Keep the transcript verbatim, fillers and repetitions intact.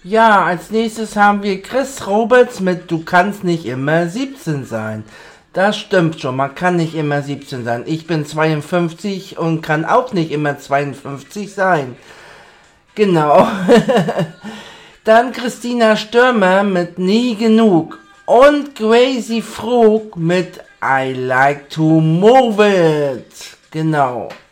Ja, als nächstes haben wir Chris Roberts mit Du kannst nicht immer siebzehn sein. Das stimmt schon, man kann nicht immer siebzehn sein. Ich bin zweiundfünfzig und kann auch nicht immer zweiundfünfzig sein. Genau. Dann Christina Stürmer mit Nie genug. Und Crazy Frog mit I like to move it. Genau.